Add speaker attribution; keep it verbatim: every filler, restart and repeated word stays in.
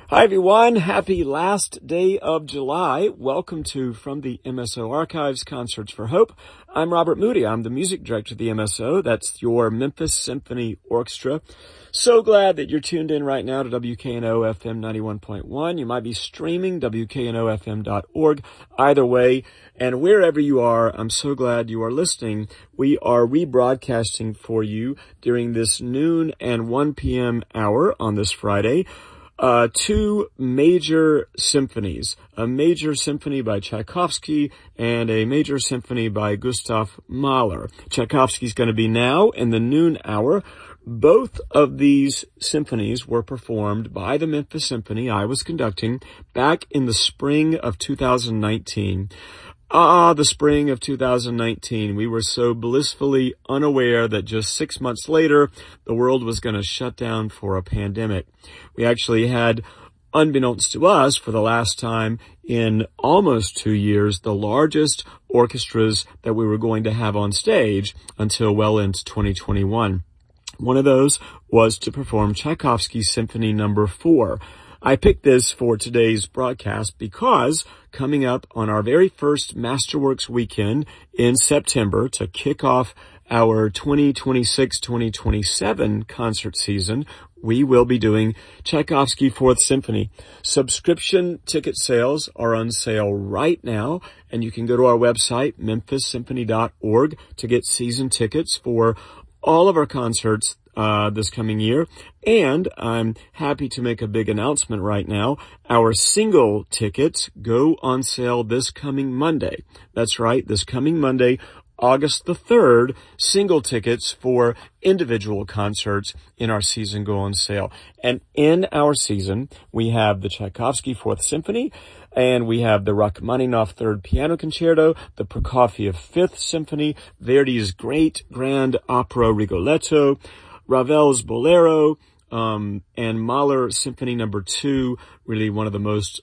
Speaker 1: Hi everyone, happy last day of July. Welcome to From the M S O Archives, Concerts for Hope. I'm Robert Moody. I'm the music director of the M S O. That's your Memphis Symphony Orchestra. So glad that you're tuned in right now to W K N O F M ninety-one point one. You might be streaming W K N O F M dot org. Either way, and wherever you are, I'm so glad you are listening. We are rebroadcasting for you during this noon and one p.m. hour on this Friday. Uh, two major symphonies, a major symphony by Tchaikovsky and a major symphony by Gustav Mahler. Tchaikovsky's going to be now in the noon hour. Both of these symphonies were performed by the Memphis Symphony I was conducting back in the spring of two thousand nineteen. Ah, the spring of two thousand nineteen. We were so blissfully unaware that just six months later, the world was going to shut down for a pandemic. We actually had, unbeknownst to us, for the last time in almost two years, the largest orchestras that we were going to have on stage until well into twenty twenty-one. One of those was to perform Tchaikovsky's Symphony Number Four. I picked this for today's broadcast because coming up on our very first Masterworks weekend in September to kick off our twenty twenty-six twenty twenty-seven concert season, we will be doing Tchaikovsky Fourth Symphony. Subscription ticket sales are on sale right now, and you can go to our website, memphis symphony dot org, to get season tickets for all of our concerts uh this coming year. And I'm happy to make a big announcement right now. Our single tickets go on sale this coming Monday. That's right, this coming Monday, August the third, single tickets for individual concerts in our season go on sale. And in our season, we have the Tchaikovsky Fourth Symphony, and we have the Rachmaninoff Third Piano Concerto, the Prokofiev Fifth Symphony, Verdi's great grand opera Rigoletto, Ravel's Bolero, um, and Mahler Symphony Number Two, really one of the most